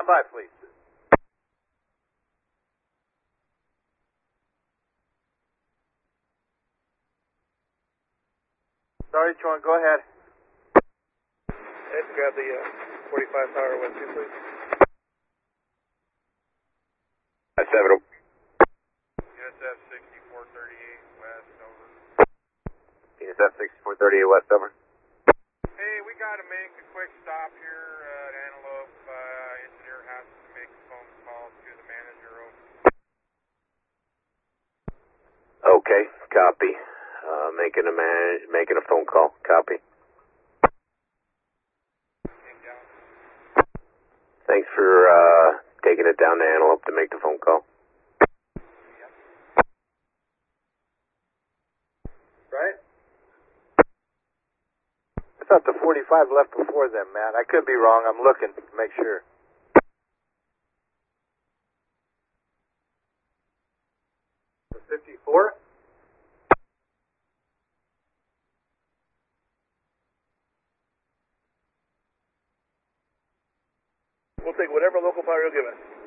By, please. Sorry, Chuan, go ahead. Let's grab the 45 Tower West 2, please. 7. USF 6438 West, over. USF 6438 West, over. Hey, we got to make a quick stop here at Antelope. Engineer has to make a phone call to the manager, over. Okay, copy. Making a phone call. Copy. Thanks for taking it down to Antelope to make the phone call. Right? I thought the 45 left before them, Matt. I could be wrong. I'm looking to make sure. The 54? We'll take whatever local power you'll give us.